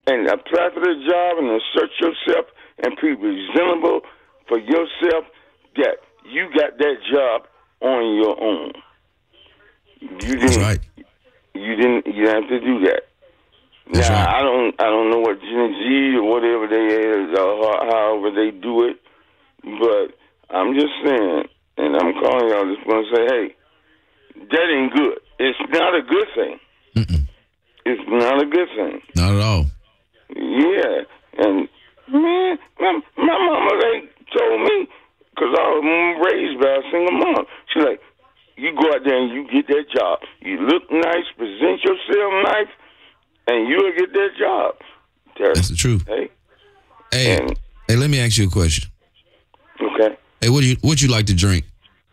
and apply for the job and assert yourself and be presentable for yourself that you got that job on your own. You didn't. That's right. You didn't. You have to do that. That's now right. I don't know what Gen Z or whatever they is or however they do it, but I'm just saying, and I'm calling y'all just want to say, hey, that ain't good. It's not a good thing. Mm-mm. It's not a good thing. Not at all. Yeah, and man, my mama they told me because I was raised by a single mom. She's like, you go out there and you get that job. You look nice, present yourself nice, and you'll get that job. That's the truth. Hey, let me ask you a question. Okay. Hey, what you like to drink?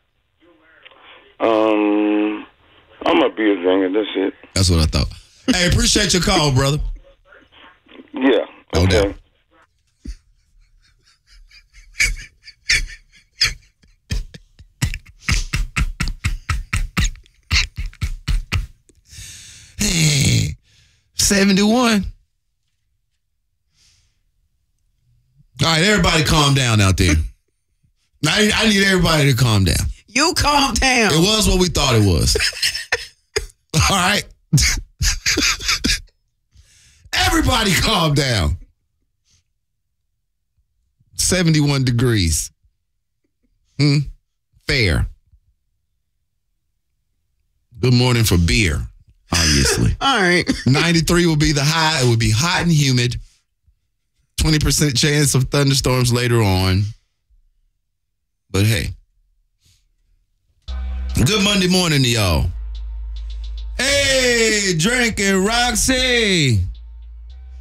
I'm a beer drinker. That's it. That's what I thought. Hey, appreciate your call, brother. Yeah. No Okay. doubt. Hey, 71. All right, everybody calm down out there. I need everybody to calm down. You calm down. It was what we thought it was. All right. Everybody calm down. 71 degrees. Fair. Good morning for beer, obviously. All right. 93 will be the high. It will be hot and humid. 20% chance of thunderstorms later on. But hey. Good Monday morning to y'all. Hey, drinking Roxy.